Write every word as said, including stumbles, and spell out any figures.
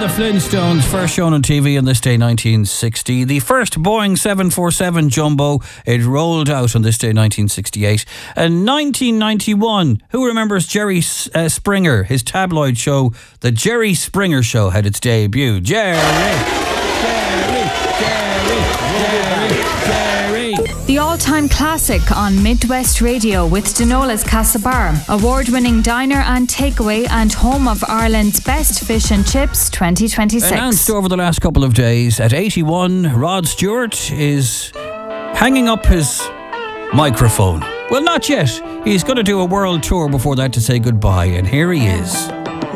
The Flintstones, first shown on T V on this day nineteen sixty. The first Boeing seven forty-seven Jumbo, it rolled out on this day nineteen sixty-eight. And nineteen ninety-one, who remembers Jerry uh, Springer? His tabloid show, The Jerry Springer Show, had its debut. Jerry! Jerry! Jerry! Jerry! Jerry! The all-time classic on Midwest Radio with Denola's Castlebar, award-winning diner and takeaway and home of Ireland's best fish and chips twenty twenty-six. Announced over the last couple of days, at eighty-one, Rod Stewart is hanging up his microphone. Well, not yet. He's going to do a world tour before that to say goodbye, and here he is.